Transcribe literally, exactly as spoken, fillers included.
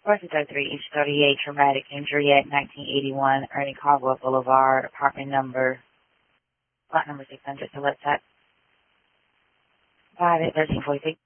Person thirty-three, East thirty-eight, traumatic injury at nineteen eighty-one, Ernie Caldwell Boulevard, apartment number, plot number six hundred, so let's that. Got it, thirteen forty-six.